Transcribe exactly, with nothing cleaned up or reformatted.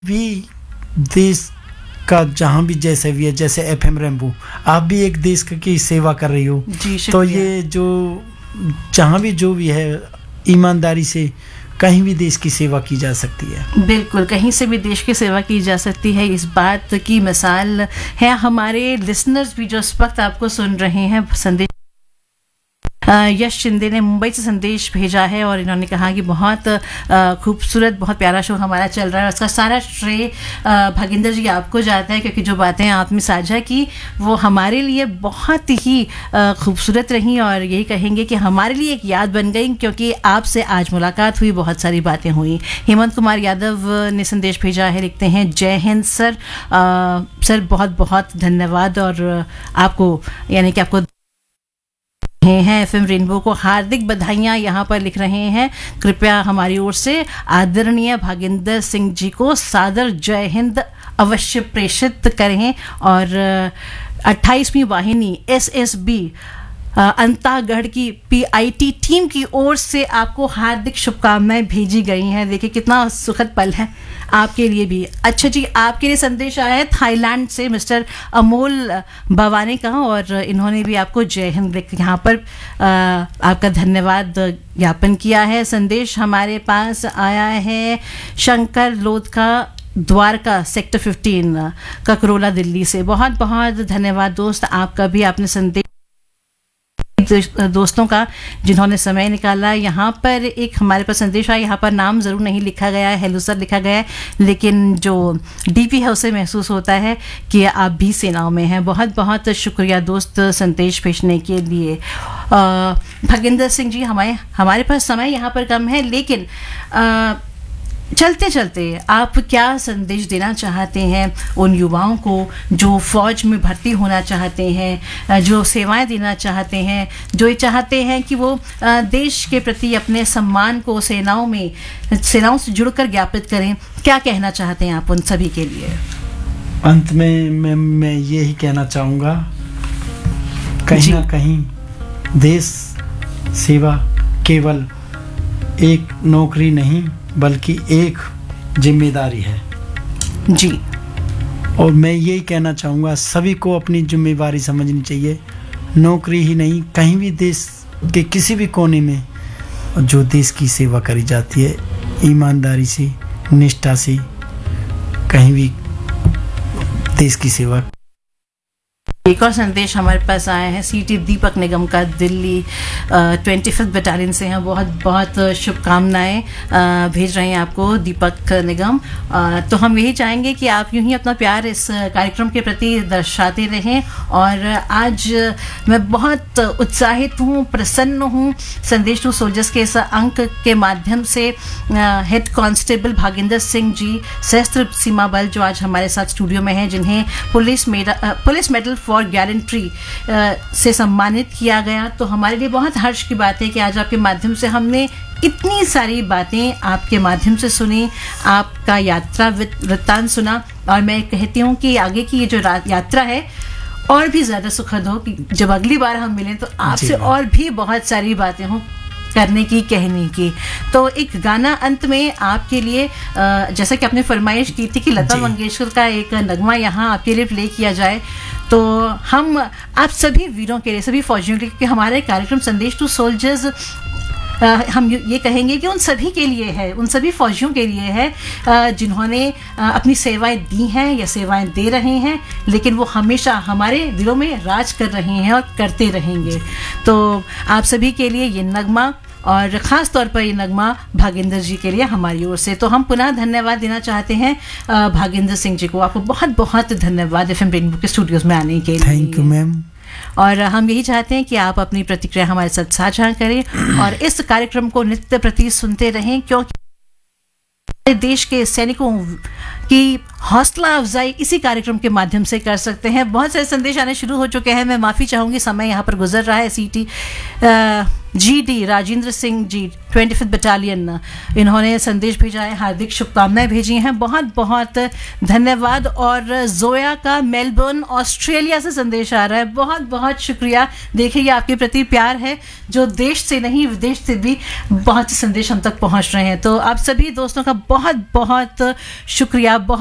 भी देश का जहाँ भी जैसे भी है, जैसे एफ एम रेम्बो आप भी एक देश की सेवा कर रही हो, तो ये जो जहाँ भी जो भी है ईमानदारी से कहीं भी देश की सेवा की जा सकती है। बिल्कुल, कहीं से भी देश की सेवा की जा सकती है, इस बात की मिसाल है हमारे लिसनर्स भी जो इस वक्त आपको सुन रहे हैं। संदेश यश शिंदे ने मुंबई से संदेश भेजा है और इन्होंने कहा कि बहुत खूबसूरत, बहुत प्यारा शो हमारा चल रहा है। उसका सारा श्रेय भागिंदर जी आपको जाता है, क्योंकि जो बातें आपने साझा की वो हमारे लिए बहुत ही खूबसूरत रहीं और यही कहेंगे कि हमारे लिए एक याद बन गई, क्योंकि आपसे आज मुलाकात हुई, बहुत सारी बातें हुई। हेमंत कुमार यादव ने संदेश भेजा है, लिखते हैं जय हिंद सर। आ, सर बहुत बहुत धन्यवाद और आपको यानी कि आपको हैं एफएम रेनबो को हार्दिक बधाइयां यहाँ पर लिख रहे हैं। कृपया हमारी ओर से आदरणीय भागिंदर सिंह जी को सादर जय हिंद अवश्य प्रेषित करें। और अट्ठाईसवीं वाहिनी एसएसबी अंतागढ़ की पीआईटी टीम की ओर से आपको हार्दिक शुभकामनाएं भेजी गई हैं। देखिए कितना सुखद पल है आपके लिए भी। अच्छा जी, आपके लिए संदेश आया है थाईलैंड से मिस्टर अमोल भवानी का, और इन्होंने भी आपको जय हिंद लिख यहाँ पर आ, आपका धन्यवाद ज्ञापन किया है। संदेश हमारे पास आया है शंकर लोध का, द्वारका सेक्टर पंद्रह ककरोला दिल्ली से। बहुत बहुत धन्यवाद दोस्त आपका भी, आपने संदेश दोस्तों का जिन्होंने समय निकाला। यहाँ पर एक हमारे पास संदेश आया, यहाँ पर नाम ज़रूर नहीं लिखा गया है, हेलो सर लिखा गया है, लेकिन जो डीपी है उसे महसूस होता है कि आप भी सेनाओं में हैं। बहुत बहुत शुक्रिया दोस्त संदेश भेजने के लिए। भागिंदर सिंह जी, हमारे हमारे पास समय यहाँ पर कम है, लेकिन आ, चलते चलते आप क्या संदेश देना चाहते हैं उन युवाओं को जो फौज में भर्ती होना चाहते हैं, जो सेवाएं देना चाहते हैं, जो ये चाहते हैं कि वो देश के प्रति अपने सम्मान को सेनाओं में सेनाओं से जुड़कर ज्ञापित करें? क्या कहना चाहते हैं आप उन सभी के लिए? अंत में मैं मैं यही कहना चाहूँगा, कहीं ना कहीं देश सेवा केवल एक नौकरी नहीं बल्कि एक जिम्मेदारी है जी। और मैं यही कहना चाहूँगा सभी को अपनी जिम्मेदारी समझनी चाहिए। नौकरी ही नहीं, कहीं भी देश के किसी भी कोने में जो देश की सेवा करी जाती है ईमानदारी से, निष्ठा से, कहीं भी देश की सेवा। एक और संदेश हमारे पास आया है सीटी दीपक निगम का, दिल्ली ट्वेंटी फिफ्थ बटालियन से हैं। बहुत बहुत शुभकामनाएं भेज रहे हैं आपको दीपक निगम। आ, तो हम यही चाहेंगे कि आप यूं ही अपना प्यार इस कार्यक्रम के प्रति दर्शाते रहें। और आज मैं बहुत उत्साहित हूँ, प्रसन्न हूँ संदेश टू सोल्जर्स के इस अंक के माध्यम से हेड कांस्टेबल भागिंदर सिंह जी सशस्त्र सीमा बल जो आज हमारे साथ स्टूडियो में हैं, जिन्हें police medal police medal for gallantry से सम्मानित किया गया। तो हमारे लिए बहुत हर्ष की बात है कि आज आपके माध्यम से हमने इतनी सारी बातें आपके माध्यम से सुनी, आपका यात्रा वृत्तांत सुना। और मैं कहती हूँ कि आगे की ये जो यात्रा है और भी ज़्यादा सुखद हो, कि जब अगली बार हम मिलें तो आपसे और भी बहुत सारी बातें हों करने की, कहने की। तो एक गाना अंत में आपके लिए, जैसा कि आपने फरमाइश की थी कि लता मंगेशकर का एक नगमा यहाँ आपके लिए प्ले किया जाए, तो हम आप सभी वीरों के लिए, सभी फौजियों के लिए, क्योंकि हमारे कार्यक्रम संदेश टू सोल्जर्स हम ये कहेंगे कि उन सभी के लिए है, उन सभी फौजियों के लिए है जिन्होंने अपनी सेवाएं दी हैं या सेवाएं दे रहे हैं, लेकिन वो हमेशा हमारे दिलों में राज कर रहे हैं और करते रहेंगे। तो आप सभी के लिए ये नगमा, और ख़ास तौर पर ये नगमा भागिंदर जी के लिए हमारी ओर से। तो हम पुनः धन्यवाद देना चाहते हैं भागिंदर सिंह जी को। आपको बहुत बहुत धन्यवाद एफएम रेनबो के स्टूडियोज में आने के लिए। Thank you ma'am. और हम यही चाहते हैं कि आप अपनी प्रतिक्रिया हमारे साथ साझा करें और इस कार्यक्रम को नित्य प्रति सुनते रहें, क्योंकि देश के सैनिकों की हौसला अफजाई इसी कार्यक्रम के माध्यम से कर सकते हैं। बहुत सारे संदेश आने शुरू हो चुके हैं, मैं माफ़ी चाहूँगी, समय यहाँ पर गुजर रहा है। सीटी G D Rajendra Singh ji, twenty fifth battalion, इन्होंने संदेश भेजा है, हार्दिक शुभकामनाएं भेजी हैं, बहुत बहुत धन्यवाद। और जोया का मेलबर्न ऑस्ट्रेलिया से संदेश आ रहा है, बहुत बहुत शुक्रिया। देखिए, ये आपके प्रति प्यार है जो देश से नहीं विदेश से भी बहुत से संदेश हम तक पहुंच रहे हैं। तो आप सभी दोस्तों का बहुत बहुत शुक्रिया। बहुत